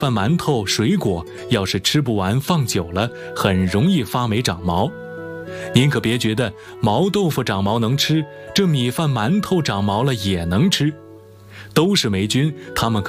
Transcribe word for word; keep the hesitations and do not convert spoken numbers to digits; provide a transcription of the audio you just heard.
饭、馒头、水果，要是吃不完放久了，很容易发霉长毛。您可别觉得毛豆腐长毛能吃，这米饭、馒头长毛了也能吃，都是霉菌，它们可